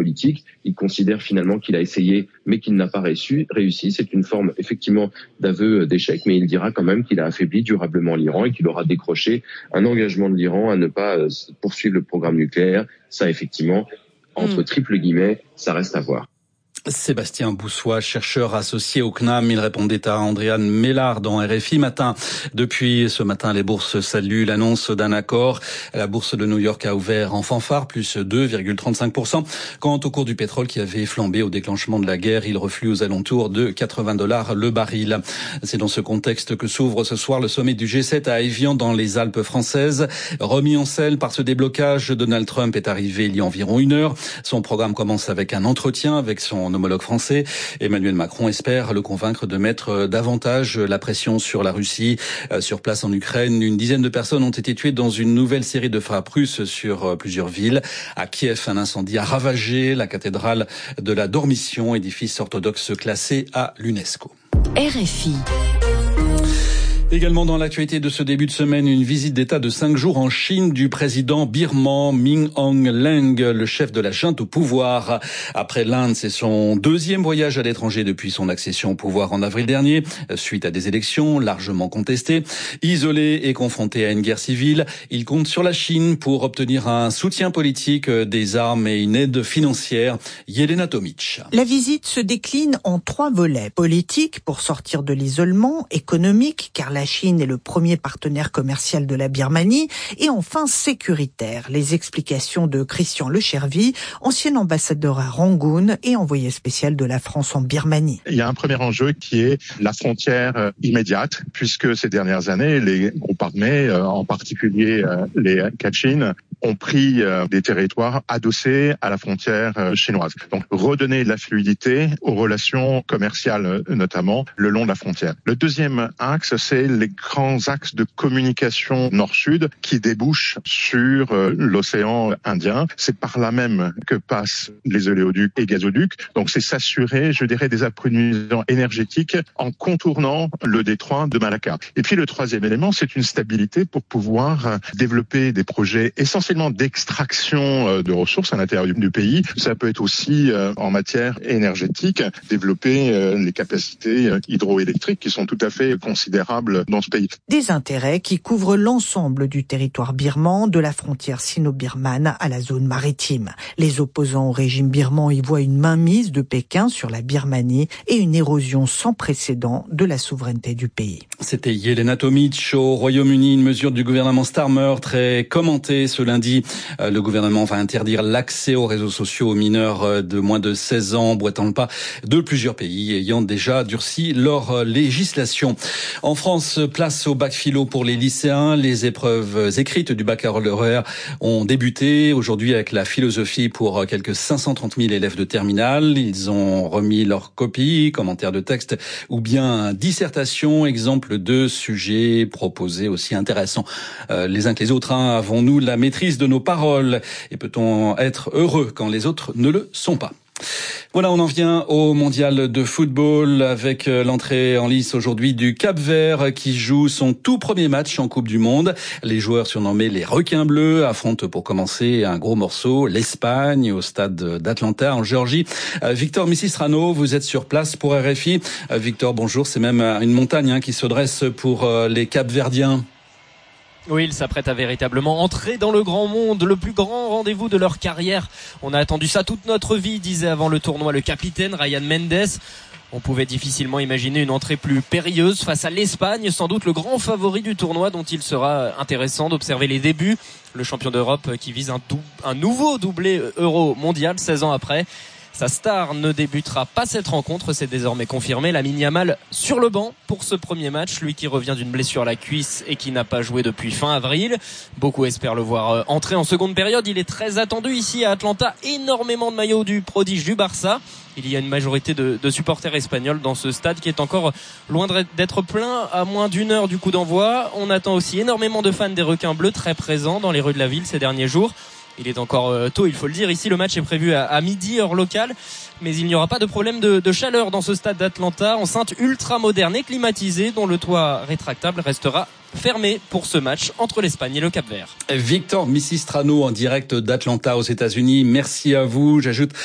politique. Il considère finalement qu'il a essayé, mais qu'il n'a pas réussi. C'est une forme effectivement d'aveu d'échec, mais il dira quand même qu'il a affaibli durablement l'Iran et qu'il aura décroché un engagement de l'Iran à ne pas poursuivre le programme nucléaire. Ça, effectivement, entre triple guillemets, ça reste à voir. Sébastien Boussois, chercheur associé au CNAM, il répondait à Andréane Mélard dans RFI Matin. Depuis ce matin, les bourses saluent l'annonce d'un accord. La bourse de New York a ouvert en fanfare, plus 2,35%. Quant au cours du pétrole qui avait flambé au déclenchement de la guerre, il reflue aux alentours de $80 le baril. C'est dans ce contexte que s'ouvre ce soir le sommet du G7 à Évian dans les Alpes françaises. Remis en selle par ce déblocage, Donald Trump est arrivé il y a environ 1 heure. Son programme commence avec un entretien avec son homologue français. Emmanuel Macron espère le convaincre de mettre davantage la pression sur la Russie. Sur place en Ukraine, une dizaine de personnes ont été tuées dans une nouvelle série de frappes russes sur plusieurs villes. À Kiev, un incendie a ravagé la cathédrale de la Dormition, édifice orthodoxe classé à l'UNESCO. RFI. Également dans l'actualité de ce début de semaine, une visite d'État de 5 jours en Chine du président birman Min Aung Hlaing, le chef de la junte au pouvoir. Après l'Inde, c'est son 2e voyage à l'étranger depuis son accession au pouvoir en avril dernier, suite à des élections largement contestées. Isolé et confronté à une guerre civile, il compte sur la Chine pour obtenir un soutien politique, des armes et une aide financière. Yelena Tomic. La visite se décline en 3 volets. Politique, pour sortir de l'isolement, économique, car la Chine est le premier partenaire commercial de la Birmanie, et enfin sécuritaire. Les explications de Christian Lechervy, ancien ambassadeur à Rangoon et envoyé spécial de la France en Birmanie. Il y a un premier enjeu qui est la frontière immédiate, puisque ces dernières années, les groupes armés, en particulier les Kachin, ont pris des territoires adossés à la frontière chinoise. Donc redonner de la fluidité aux relations commerciales, notamment le long de la frontière. Le deuxième axe, c'est les grands axes de communication nord-sud qui débouchent sur l'océan Indien. C'est par là même que passent les oléoducs et gazoducs. Donc c'est s'assurer, je dirais, des approvisionnements énergétiques en contournant le détroit de Malacca. Et puis le troisième élément, c'est une stabilité pour pouvoir développer des projets essentiellement d'extraction de ressources à l'intérieur du pays. Ça peut être aussi en matière énergétique, développer les capacités hydroélectriques qui sont tout à fait considérables dans ce pays. Des intérêts qui couvrent l'ensemble du territoire birman, de la frontière sino-birmane à la zone maritime. Les opposants au régime birman y voient une mainmise de Pékin sur la Birmanie et une érosion sans précédent de la souveraineté du pays. C'était Yelena Tomic. Au Royaume-Uni, une mesure du gouvernement Starmer très commentée ce lundi. Le gouvernement va interdire l'accès aux réseaux sociaux aux mineurs de moins de 16 ans, boitant le pas de plusieurs pays ayant déjà durci leur législation. En France, place au bac philo pour les lycéens. Les épreuves écrites du baccalauréat ont débuté aujourd'hui avec la philosophie pour quelques 530 000 élèves de terminale. Ils ont remis leurs copies, commentaires de texte ou bien dissertation, exemple de sujets proposés aussi intéressants les uns que les autres. Avons-nous la maîtrise de nos paroles et peut-on être heureux quand les autres ne le sont pas? Voilà, on en vient au mondial de football avec l'entrée en lice aujourd'hui du Cap-Vert qui joue son tout premier match en Coupe du Monde. Les joueurs surnommés les Requins Bleus affrontent pour commencer un gros morceau l'Espagne au stade d'Atlanta en Géorgie. Victor Misistrano, vous êtes sur place pour RFI. Victor, bonjour. C'est même une montagne qui se dresse pour les Cap-Verdiens. Oui, ils s'apprêtent à véritablement entrer dans le grand monde, le plus grand rendez-vous de leur carrière. On a attendu ça toute notre vie, disait avant le tournoi le capitaine Ryan Mendes. On pouvait difficilement imaginer une entrée plus périlleuse face à l'Espagne, sans doute le grand favori du tournoi dont il sera intéressant d'observer les débuts. Le champion d'Europe qui vise un nouveau doublé euro mondial 16 ans après. Sa star ne débutera pas cette rencontre, c'est désormais confirmé. Lamine Yamal sur le banc pour ce premier match, lui qui revient d'une blessure à la cuisse et qui n'a pas joué depuis fin avril. Beaucoup espèrent le voir entrer en seconde période. Il est très attendu ici à Atlanta, énormément de maillots du prodige du Barça. Il y a une majorité de supporters espagnols dans ce stade qui est encore loin d'être plein à moins d'1 heure du coup d'envoi. On attend aussi énormément de fans des Requins Bleus très présents dans les rues de la ville ces derniers jours. Il est encore tôt, il faut le dire. Ici, le match est prévu à midi, heure locale. Mais il n'y aura pas de problème de chaleur dans ce stade d'Atlanta. Enceinte ultra moderne et climatisée dont le toit rétractable restera fermé pour ce match entre l'Espagne et le Cap-Vert. Victor Misistrano en direct d'Atlanta aux États-Unis. Merci à vous. J'ajoute